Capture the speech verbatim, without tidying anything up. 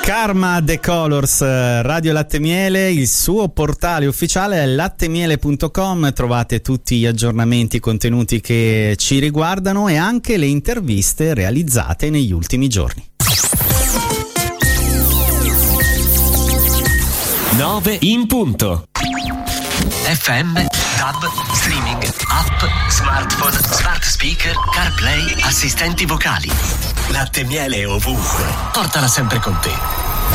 Karma The Colors, Radio Latte Miele, il suo portale ufficiale è lattemiele punto com, trovate tutti gli aggiornamenti, contenuti che ci riguardano e anche le interviste realizzate negli ultimi giorni. nove in punto. F M, tab, streaming, app, smartphone, smart speaker, CarPlay, assistenti vocali. Latte Miele ovunque. Portala sempre con te.